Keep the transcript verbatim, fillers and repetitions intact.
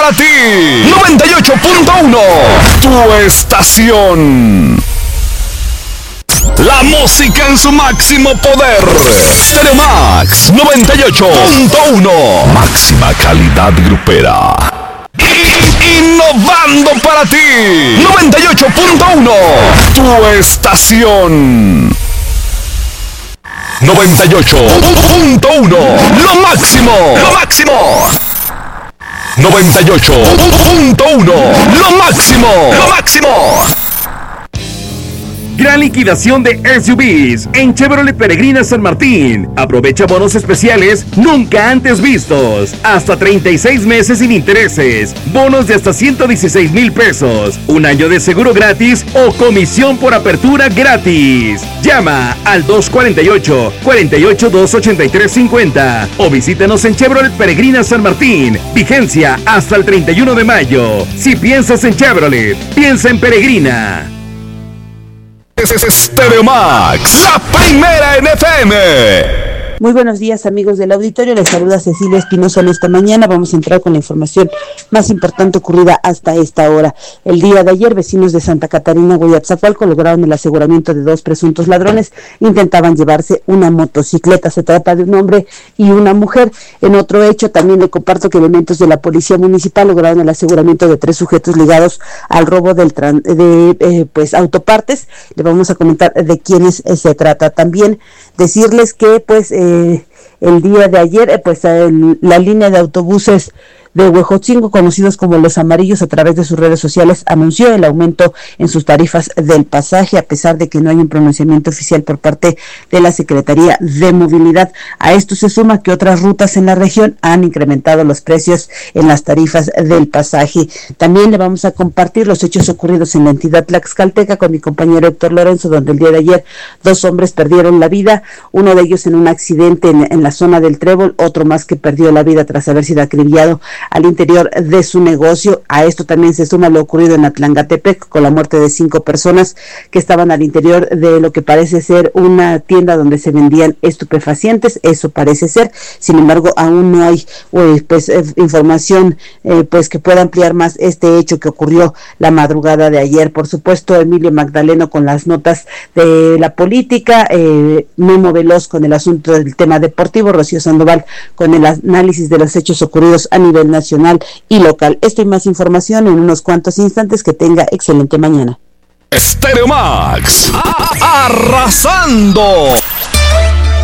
para ti. noventa y ocho punto uno, tu estación. La música en su máximo poder. Stereo Max noventa y ocho punto uno. Máxima calidad grupera. Innovando para ti. noventa y ocho punto uno. Tu estación. noventa y ocho punto uno. Lo máximo. Lo máximo. noventa y ocho punto uno. Lo máximo. Lo máximo. Gran liquidación de S U Vs en Chevrolet Peregrina San Martín. Aprovecha bonos especiales nunca antes vistos. Hasta treinta y seis meses sin intereses. Bonos de hasta ciento dieciséis mil pesos. Un año de seguro gratis o comisión por apertura gratis. Llama al dos cuarenta y ocho, cuarenta y ocho, dos ochenta y tres cincuenta o visítanos en Chevrolet Peregrina San Martín. Vigencia hasta el treinta y uno de mayo. Si piensas en Chevrolet, piensa en Peregrina. Es Stereo Max, la primera en F M. Muy buenos días, amigos del auditorio, les saluda Cecilia Espinosa en esta mañana. Vamos a entrar con la información más importante ocurrida hasta esta hora. El día de ayer, vecinos de Santa Catarina, Hueyatzacualco, lograron el aseguramiento de dos presuntos ladrones. Intentaban llevarse una motocicleta. Se trata de un hombre y una mujer. En otro hecho, también le comparto que elementos de la Policía Municipal lograron el aseguramiento de tres sujetos ligados al robo del tran- de eh, pues autopartes. Le vamos a comentar de quiénes eh, se trata. También decirles que pues eh, el día de ayer eh, pues el, la línea de autobuses de Huejotzingo, conocidos como Los Amarillos, a través de sus redes sociales anunció el aumento en sus tarifas del pasaje, a pesar de que no hay un pronunciamiento oficial por parte de la Secretaría de Movilidad. A esto se suma que otras rutas en la región han incrementado los precios en las tarifas del pasaje. También le vamos a compartir los hechos ocurridos en la entidad tlaxcalteca con mi compañero Héctor Lorenzo, donde el día de ayer dos hombres perdieron la vida, uno de ellos en un accidente en, en la zona del Trébol, otro más que perdió la vida tras haber sido acribillado al interior de su negocio. A esto también se suma lo ocurrido en Atlangatepec con la muerte de cinco personas que estaban al interior de lo que parece ser una tienda donde se vendían estupefacientes. Eso parece ser, sin embargo aún no hay eh, pues eh, información eh, pues que pueda ampliar más este hecho que ocurrió la madrugada de ayer. Por supuesto, Emilio Magdaleno con las notas de la política, eh, Memo Veloz con el asunto del tema deportivo, Rocío Sandoval con el análisis de los hechos ocurridos a nivel nacional y local. Esto y más información en unos cuantos instantes. Que tenga excelente mañana. Stereo Max, arrasando